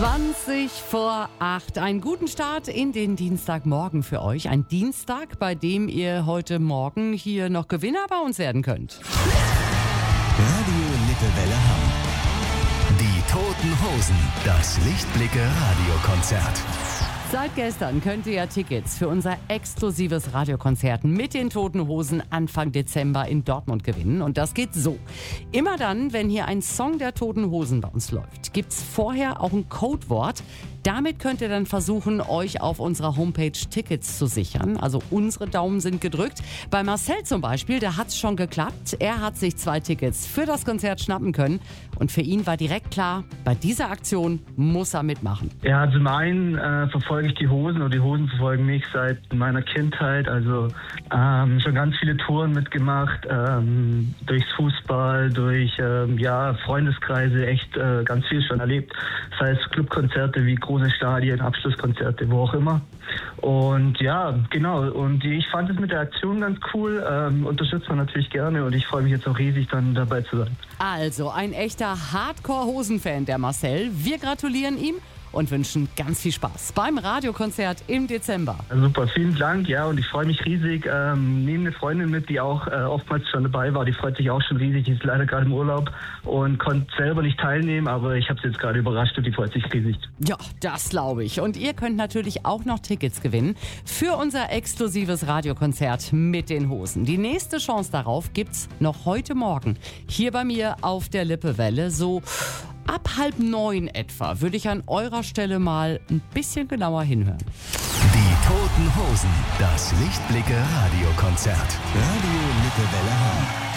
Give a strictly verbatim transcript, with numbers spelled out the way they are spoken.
zwanzig vor acht. Einen guten Start in den Dienstagmorgen für euch. Ein Dienstag, bei dem ihr heute Morgen hier noch Gewinner bei uns werden könnt. Radio Lippewelle Hamm. Die Toten Hosen. Das Lichtblicke-Radiokonzert. Seit gestern könnt ihr ja Tickets für unser exklusives Radiokonzert mit den Toten Hosen Anfang Dezember in Dortmund gewinnen. Und das geht so. Immer dann, wenn hier ein Song der Toten Hosen bei uns läuft, gibt's vorher auch ein Codewort. Damit könnt ihr dann versuchen, euch auf unserer Homepage Tickets zu sichern. Also unsere Daumen sind gedrückt. Bei Marcel zum Beispiel, da hat's schon geklappt. Er hat sich zwei Tickets für das Konzert schnappen können. Und für ihn war direkt klar, bei dieser Aktion muss er mitmachen. Ja, zum einen äh, verfolge ich die Hosen und die Hosen verfolgen mich seit meiner Kindheit. Also ähm, schon ganz viele Touren mitgemacht, ähm, durchs Fußball, durch ähm, ja, Freundeskreise, echt äh, ganz viel schon erlebt. Das heißt Clubkonzerte wie große Stadien, Abschlusskonzerte, wo auch immer. Und ja, genau. Und ich fand es mit der Aktion ganz cool. Ähm, unterstützt man natürlich gerne und ich freue mich jetzt auch riesig, dann dabei zu sein. Also ein echter Hardcore-Hosen-Fan, der Marcel. Wir gratulieren ihm und wünschen ganz viel Spaß beim Radiokonzert im Dezember. Super, vielen Dank, ja, und ich freue mich riesig. Ähm, nehme eine Freundin mit, die auch äh, oftmals schon dabei war, die freut sich auch schon riesig, die ist leider gerade im Urlaub und konnte selber nicht teilnehmen, aber ich habe sie jetzt gerade überrascht und die freut sich riesig. Ja, das glaube ich. Und ihr könnt natürlich auch noch Tickets gewinnen für unser exklusives Radiokonzert mit den Hosen. Die nächste Chance darauf gibt's noch heute Morgen hier bei mir auf der Lippewelle, so ab halb neun etwa, würde ich an eurer Stelle mal ein bisschen genauer hinhören. Die Toten Hosen. Das Lichtblicke-Radiokonzert. Radio Lippewelle Hamm.